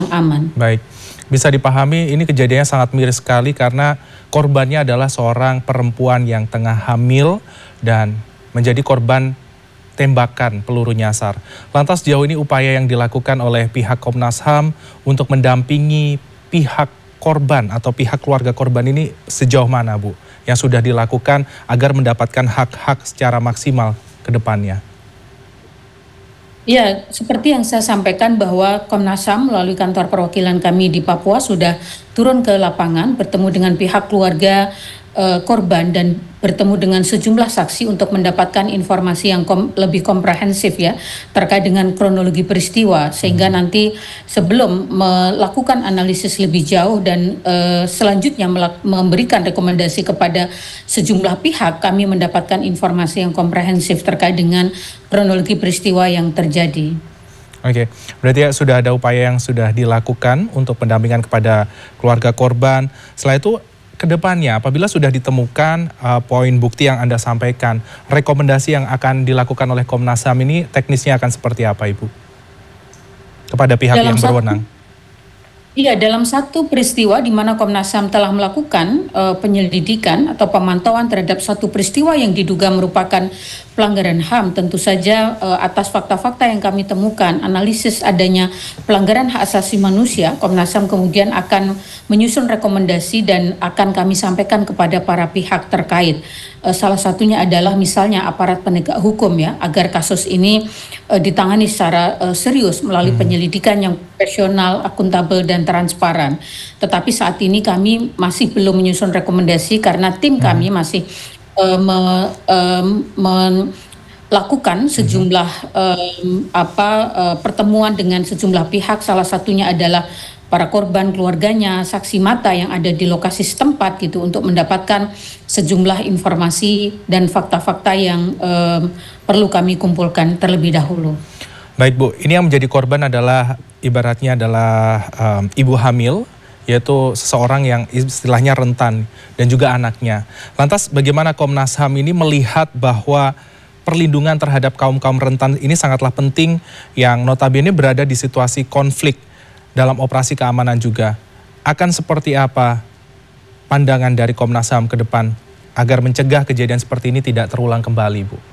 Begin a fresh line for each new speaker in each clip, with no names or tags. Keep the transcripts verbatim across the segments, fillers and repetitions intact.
aman.
Baik, bisa dipahami ini kejadiannya sangat miris sekali karena korbannya adalah seorang perempuan yang tengah hamil dan menjadi korban tembakan peluru nyasar. Lantas sejauh ini upaya yang dilakukan oleh pihak Komnas H A M untuk mendampingi pihak korban atau pihak keluarga korban ini sejauh mana, Bu? Yang sudah dilakukan agar mendapatkan hak-hak secara maksimal ke depannya?
Ya, seperti yang saya sampaikan bahwa Komnas H A M melalui kantor perwakilan kami di Papua sudah turun ke lapangan, bertemu dengan pihak keluarga uh, korban dan bertemu dengan sejumlah saksi untuk mendapatkan informasi yang kom lebih komprehensif ya terkait dengan kronologi peristiwa, sehingga nanti sebelum melakukan analisis lebih jauh dan uh, selanjutnya memberikan rekomendasi kepada sejumlah pihak, kami mendapatkan informasi yang komprehensif terkait dengan kronologi peristiwa yang terjadi.
Oke, berarti ya sudah ada upaya yang sudah dilakukan untuk pendampingan kepada keluarga korban. Setelah itu ke depannya apabila sudah ditemukan uh, poin bukti yang Anda sampaikan, rekomendasi yang akan dilakukan oleh Komnas H A M ini teknisnya akan seperti apa, Ibu? Kepada pihak
Dalam
yang berwenang.
Iya, dalam satu peristiwa di mana Komnas H A M telah melakukan uh, penyelidikan atau pemantauan terhadap satu peristiwa yang diduga merupakan pelanggaran H A M, tentu saja uh, atas fakta-fakta yang kami temukan, analisis adanya pelanggaran hak asasi manusia, Komnas H A M kemudian akan menyusun rekomendasi dan akan kami sampaikan kepada para pihak terkait. Uh, salah satunya adalah misalnya aparat penegak hukum ya, agar kasus ini uh, ditangani secara uh, serius melalui hmm. penyelidikan yang profesional, akuntabel dan transparan. Tetapi saat ini kami masih belum menyusun rekomendasi karena tim hmm. kami masih uh, me, uh, melakukan sejumlah uh, apa uh, pertemuan dengan sejumlah pihak. Salah satunya adalah para korban, keluarganya, saksi mata yang ada di lokasi setempat gitu untuk mendapatkan sejumlah informasi dan fakta-fakta yang um, perlu kami kumpulkan terlebih dahulu.
Baik, Bu, ini yang menjadi korban adalah ibaratnya adalah um, ibu hamil, yaitu seseorang yang istilahnya rentan dan juga anaknya. Lantas bagaimana Komnas H A M ini melihat bahwa perlindungan terhadap kaum-kaum rentan ini sangatlah penting yang notabene berada di situasi konflik dalam operasi keamanan juga. Akan seperti apa pandangan dari Komnas H A M ke depan agar mencegah kejadian seperti ini tidak terulang kembali, Bu?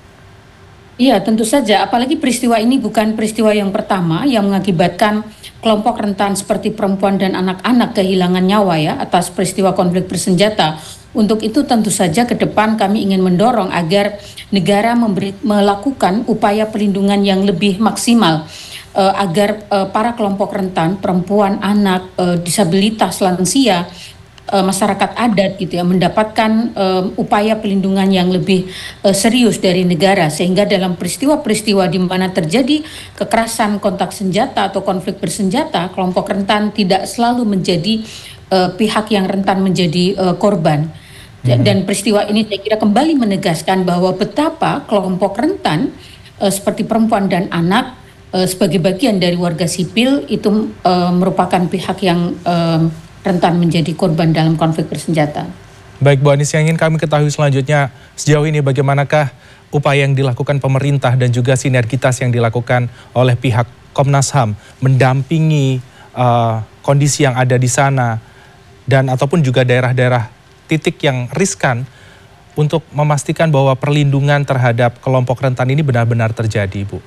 Iya, tentu saja. Apalagi peristiwa ini bukan peristiwa yang pertama yang mengakibatkan kelompok rentan seperti perempuan dan anak-anak kehilangan nyawa ya atas peristiwa konflik bersenjata. Untuk itu tentu saja ke depan kami ingin mendorong agar negara memberi, melakukan upaya perlindungan yang lebih maksimal uh, agar uh, para kelompok rentan, perempuan, anak, uh, disabilitas, lansia, masyarakat adat gitu ya mendapatkan um, upaya pelindungan yang lebih uh, serius dari negara, sehingga dalam peristiwa-peristiwa di mana terjadi kekerasan kontak senjata atau konflik bersenjata, kelompok rentan tidak selalu menjadi uh, pihak yang rentan menjadi uh, korban. Mm-hmm. Dan peristiwa ini saya kira kembali menegaskan bahwa betapa kelompok rentan uh, seperti perempuan dan anak uh, sebagai bagian dari warga sipil itu uh, merupakan pihak yang um, rentan menjadi korban dalam konflik bersenjata.
Baik, Bu Anis, yang ingin kami ketahui selanjutnya, sejauh ini bagaimanakah upaya yang dilakukan pemerintah dan juga sinergitas yang dilakukan oleh pihak Komnas H A M mendampingi uh, kondisi yang ada di sana dan ataupun juga daerah-daerah titik yang riskan untuk memastikan bahwa perlindungan terhadap kelompok rentan ini benar-benar terjadi, Bu?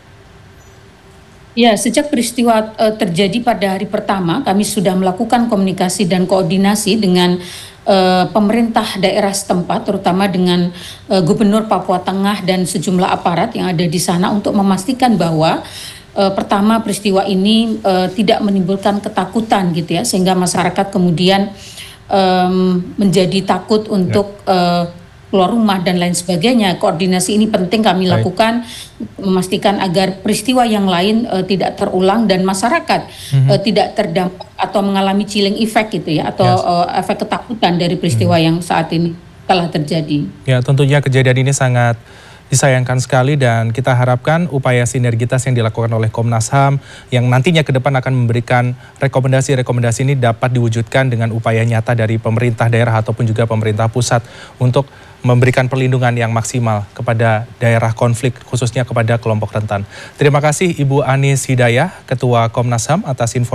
Ya, sejak peristiwa uh, terjadi pada hari pertama, kami sudah melakukan komunikasi dan koordinasi dengan uh, pemerintah daerah setempat, terutama dengan uh, Gubernur Papua Tengah dan sejumlah aparat yang ada di sana untuk memastikan bahwa uh, pertama peristiwa ini uh, tidak menimbulkan ketakutan gitu ya, sehingga masyarakat kemudian um, menjadi takut untuk ya. uh, keluar rumah dan lain sebagainya. Koordinasi ini penting kami Baik. lakukan, memastikan agar peristiwa yang lain uh, tidak terulang dan masyarakat mm-hmm. uh, tidak terdampak atau mengalami chilling effect gitu ya, atau yes. uh, efek ketakutan dari peristiwa mm-hmm. yang saat ini telah terjadi.
Ya, tentunya kejadian ini sangat disayangkan sekali dan kita harapkan upaya sinergitas yang dilakukan oleh Komnas H A M yang nantinya ke depan akan memberikan rekomendasi-rekomendasi ini dapat diwujudkan dengan upaya nyata dari pemerintah daerah ataupun juga pemerintah pusat untuk memberikan perlindungan yang maksimal kepada daerah konflik, khususnya kepada kelompok rentan. Terima kasih Ibu Anis Hidayah, Ketua Komnas H A M atas informasi.